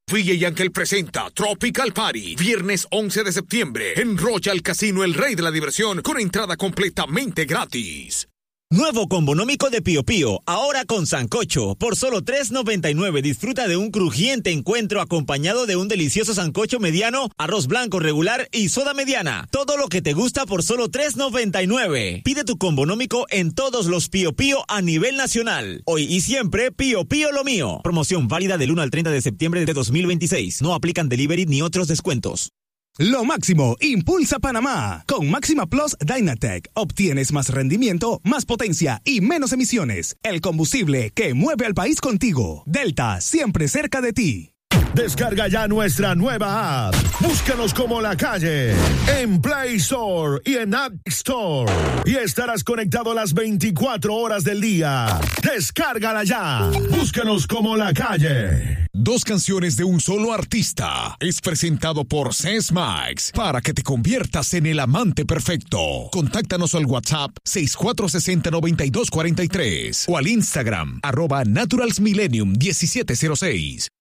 Ville y Ángel presenta Tropical Party, viernes 11 de septiembre, en Royal Casino El Rey de la Diversión, con entrada completamente gratis. Nuevo combonómico de Pío Pío, ahora con sancocho. Por solo $3.99 disfruta de un crujiente encuentro acompañado de un delicioso sancocho mediano, arroz blanco regular y soda mediana. Todo lo que te gusta por solo $3.99. Pide tu combonómico en todos los Pío Pío a nivel nacional. Hoy y siempre, Pío Pío lo mío. Promoción válida del 1 al 30 de septiembre de 2026. No aplican delivery ni otros descuentos. Lo máximo impulsa Panamá. Con Máxima Plus Dynatec obtienes más rendimiento, más potencia y menos emisiones. El combustible que mueve al país contigo. Delta, siempre cerca de ti. Descarga ya nuestra nueva app. Búscanos como La Calle en Play Store y en App Store. Y estarás conectado las 24 horas del día. Descárgala ya. Búscanos como La Calle. Dos canciones de un solo artista. Es presentado por Ses Max para que te conviertas en el amante perfecto. Contáctanos al WhatsApp 6460-9243 o al Instagram @naturalsmillennium1706.